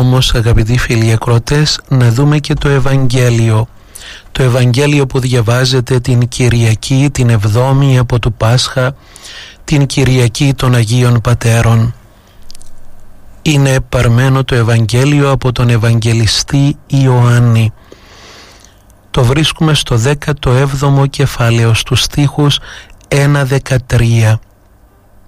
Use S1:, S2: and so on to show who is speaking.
S1: όμως, αγαπητοί φίλοι ακροατές, να δούμε και το Ευαγγέλιο. Το Ευαγγέλιο που διαβάζεται την Κυριακή, την 7η από του Πάσχα, την Κυριακή των Αγίων Πατέρων. Είναι παρμένο το Ευαγγέλιο από τον Ευαγγελιστή Ιωάννη. Το βρίσκουμε στο 17ο κεφάλαιο, στους στίχους 1-13.